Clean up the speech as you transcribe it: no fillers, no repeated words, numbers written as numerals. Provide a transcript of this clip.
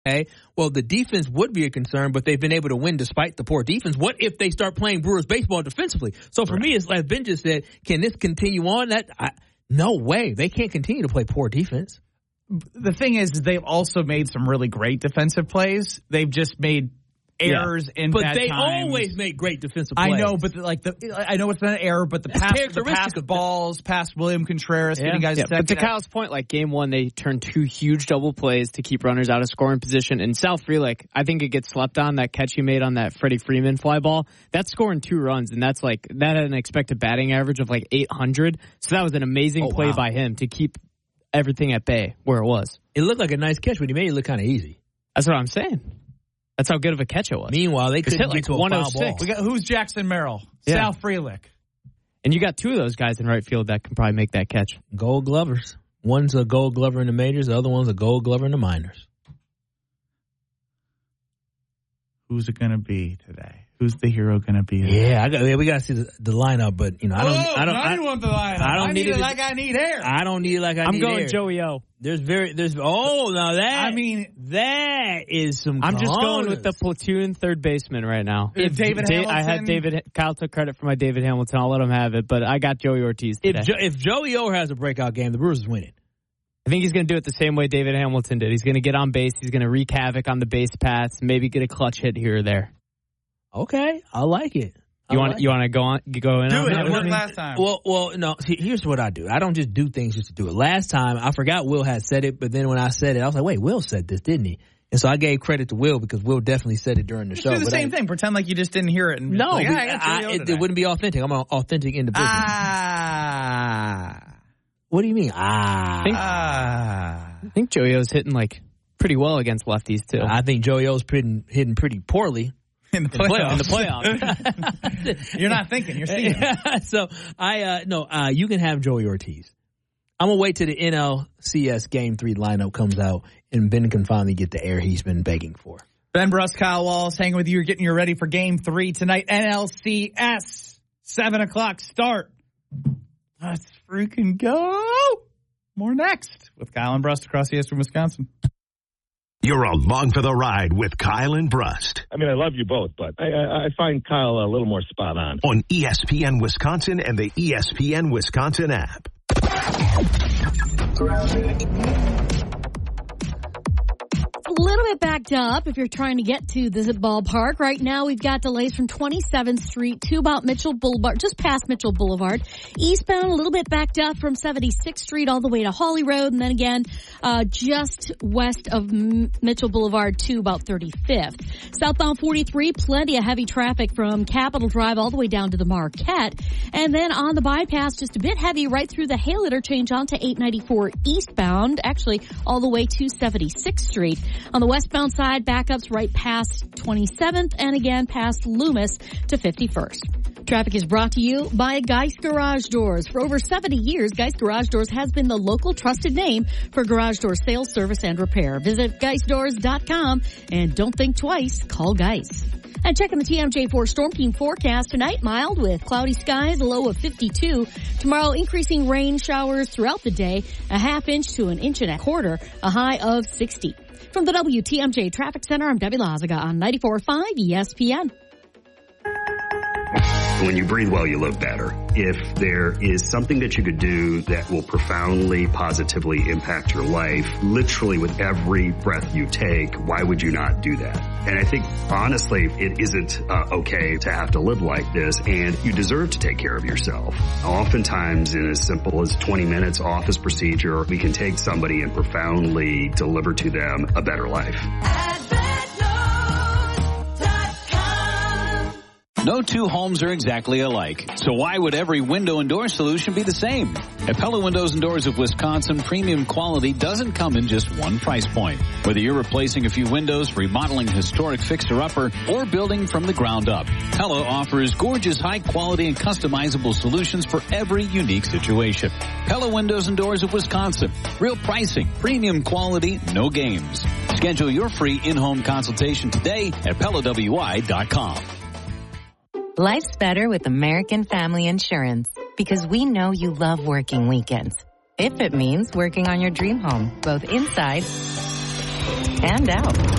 Okay, well, the defense would be a concern, but they've been able to win despite the poor defense. What if they start playing Brewers baseball defensively? So for me, it's like Ben just said, can this continue on? No way. They can't continue to play poor defense. The thing is, they've also made some really great defensive plays. They've just made errors in bad times. But they always make great defensive plays. I know, but I know it's not an error, but the past balls past William Contreras getting guys second. But to Kyle's point, like game one, they turned 2 huge double plays to keep runners out of scoring position. And Sal Frelick, I think it gets slept on, that catch he made on that Freddie Freeman fly ball. That's scoring 2 runs, and that had an expected batting average of like 800. So that was an amazing play by him to keep everything at bay where it was. It looked like a nice catch, but he made it look kind of easy. That's what I'm saying. That's how good of a catch it was. Meanwhile, they couldn't get to a foul ball. We got, who's Jackson Merrill? Sal Frelick. And you got 2 of those guys in right field that can probably make that catch. Gold glovers. One's a gold glover in the majors. The other one's a gold glover in the minors. Who's it going to be today? Who's the hero going to be? Yeah, we got to see the lineup, but I don't want the lineup. I need it like I need air. I don't need it like I need air. I'm going Joey O. That is some. I'm just going with the platoon third baseman right now. David Hamilton. I had Kyle took credit for my David Hamilton. I'll let him have it, but I got Joey Ortiz today. If Joey O has a breakout game, the Brewers is winning. I think he's going to do it the same way David Hamilton did. He's going to get on base. He's going to wreak havoc on the base paths. Maybe get a clutch hit here or there. Okay, I like it. You want to go in? Do it. It worked last time. Well, no. See, here's what I do. I don't just do things just to do it. Last time, I forgot Will had said it, but then when I said it, I was like, wait, Will said this, didn't he? And so I gave credit to Will because Will definitely said it during the show. Do the same thing. Pretend like you just didn't hear it. And no, it wouldn't be authentic. I'm an authentic individual. What do you mean? I think Joey O's hitting like pretty well against lefties too. I think Joey O's hitting pretty poorly. In the playoffs. You're not thinking. You're seeing. So you can have Joey Ortiz. I'm going to wait till the NLCS Game 3 lineup comes out and Ben can finally get the air he's been begging for. Ben Brust, Kyle Wallace, hanging with you. You're getting you ready for Game 3 tonight. NLCS, 7 o'clock start. Let's freaking go. More next with Kyle and Brust across ESPN Wisconsin. You're along for the ride with Kyle and Brust. I mean, I love you both, but I find Kyle a little more spot on. On ESPN Wisconsin and the ESPN Wisconsin app. A little bit backed up if you're trying to get to the ballpark. Right now, we've got delays from 27th Street to about Mitchell Boulevard, just past Mitchell Boulevard. Eastbound, a little bit backed up from 76th Street all the way to Hawley Road. And then again, just west of Mitchell Boulevard to about 35th. Southbound 43, plenty of heavy traffic from Capitol Drive all the way down to the Marquette. And then on the bypass, just a bit heavy right through the Hale interchange onto 894 eastbound, actually all the way to 76th Street. On the westbound side, backups right past 27th and again past Loomis to 51st. Traffic is brought to you by Geist Garage Doors. For over 70 years, Geist Garage Doors has been the local trusted name for garage door sales, service, and repair. Visit GeistDoors.com and don't think twice. Call Geist. And checking the TMJ4 Storm Team forecast tonight, mild with cloudy skies, a low of 52. Tomorrow, increasing rain showers throughout the day, a half inch to an inch and a quarter, a high of 60. From the WTMJ Traffic Center, I'm Debbie Lazaga on 94.5 ESPN. When you breathe well, you live better. If there is something that you could do that will profoundly, positively impact your life, literally with every breath you take, why would you not do that? And I think, honestly, it isn't okay to have to live like this, and you deserve to take care of yourself. Oftentimes, in as simple as 20 minutes office procedure, we can take somebody and profoundly deliver to them a better life. No two homes are exactly alike, so why would every window and door solution be the same? At Pella Windows and Doors of Wisconsin, premium quality doesn't come in just one price point. Whether you're replacing a few windows, remodeling a historic fixer-upper, or building from the ground up, Pella offers gorgeous, high-quality, and customizable solutions for every unique situation. Pella Windows and Doors of Wisconsin. Real pricing, premium quality, no games. Schedule your free in-home consultation today at PellaWI.com. Life's better with American Family Insurance because we know you love working weekends. If it means working on your dream home, both inside and out.